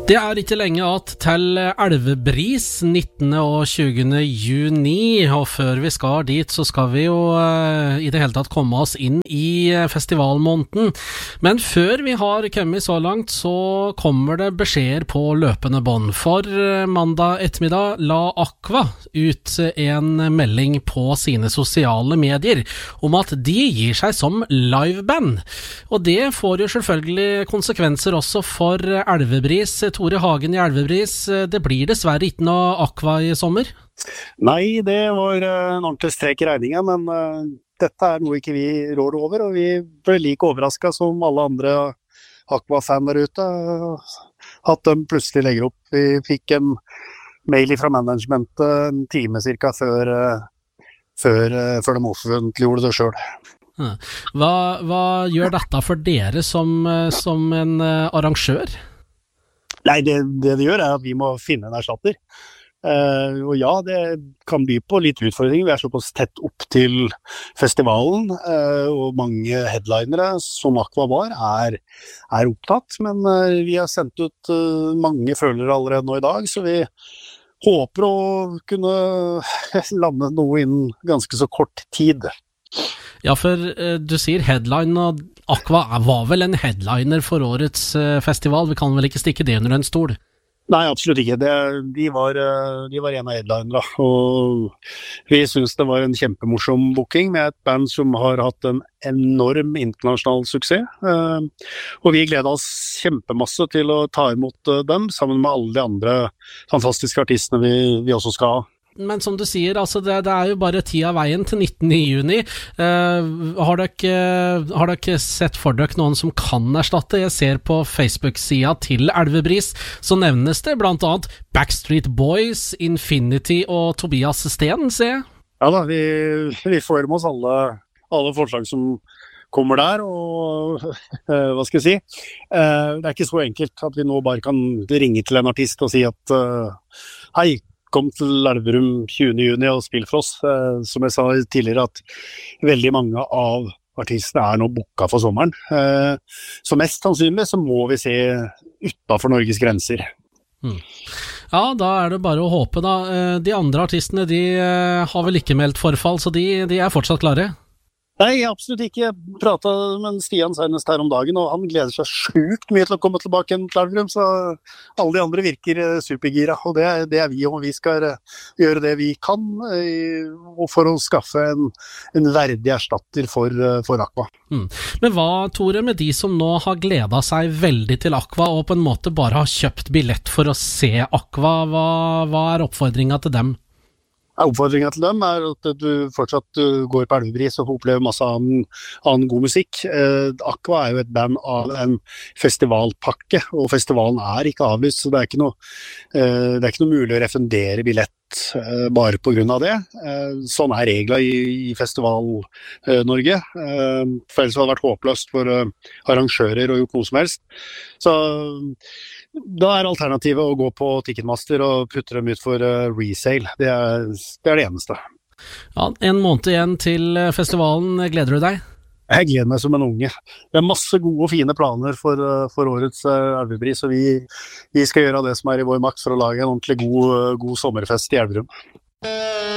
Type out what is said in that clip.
Det ikke lenge at til Elvebris 19. og 20. juni, og før vi skal dit så skal vi jo i det hele tatt komme oss inn i festivalmåneden. Men før vi har kommet så langt så kommer det beskjeder på løpende bånd. For mandag ettermiddag la Aqua ut en melding på sine sosiale medier om at de gir seg som liveband. Og det får jo selvfølgelig konsekvenser også for Elvebris. Tore Hagen i Elvebris, det blir dessverre ikke noe Aqua i sommer? Nei, det var en ordentlig strek i regningen, men dette noe ikke vi rår over, og vi ble like overrasket som alle andre Aqua-fan der ute, at de plutselig legger opp. Vi fikk en mail fra managementet en time cirka før de offentliggjorde det selv. Hva gjør dette for dere som en arrangør? Nei, det gjør at vi må finne en erstatter. Og ja, det kan by på litt utfordringer. Vi såpass tett opp til festivalen, og mange headlinere som Aqua var, er opptatt. Men vi har sendt ut mange følere allerede nå i dag, så vi håper å kunne lande noe innen ganske så kort tid. Ja, for du sier headline, og Aqua var vel en headliner for årets festival. Vi kan vel ikke stikke det under en stol? Nei, absolutt ikke. De var en av headlinere, og vi synes det var en kjempemorsom booking med et band som har hatt en enorm internasjonal suksess. Og vi gleder oss kjempemasse til å ta imot dem, sammen med alle de andre fantastiske artistene vi også skal ha. Men som du sier, altså det jo bare tid av veien til 19. juni. Har dere sett for dere noen som kan erstatte? Jeg ser på Facebook-sida til Elvebris, så nevnes det blant annet Backstreet Boys, Infinity og Tobias Sten, ser jeg. Ja da, vi får med oss alle forslag som kommer der, og hva skal jeg si? Det ikke så enkelt at vi nå bare kan ringe til en artist og si at hei, kom til Elverum 20. juni og spill for oss. Som jeg sa tidligere, at veldig mange av artistene nå booket for sommeren. Så mest sannsynlig så må vi se utenfor Norges grenser. Ja, da det bare å håpe da. De andre artistene, de har vel ikke meldt forfall, så de fortsatt klare? Nei, absolutt ikke. Jeg pratet med Stian senest her om dagen, og han gleder seg sjukt mye til å komme tilbake til Elverum, så alle de andre virker supergira, og det vi, og vi skal gjøre det vi kan for å skaffe en verdig erstatter for Aqua. Men hva, Tore, med de som nå har gledet seg veldig til Aqua, og på en måte bare har kjøpt billett for å se Aqua, hva oppfordringen til dem? Oppfordringen til dem at du fortsatt går på Elvebris og får oppleve masse annen god musikk. Aqua jo et band av en festivalpakke, og festivalen ikke avlyst, så det ikke noe mulig å refundere billett bare på grunn av det. Sånn regler i Festival-Norge. For ellers hadde det vært håpløst for arrangører å gjøre noe som helst. Så da alternativet å gå på Ticketmaster og putte dem ut for resale. Det det eneste. Ja, en måned igjen til festivalen. Gleder du deg? Jeg gleder meg som en unge. Det masse gode og fine planer for årets Elvebris, og vi skal gjøre det som i vår makt for å lage en ordentlig god sommerfest i Elverum.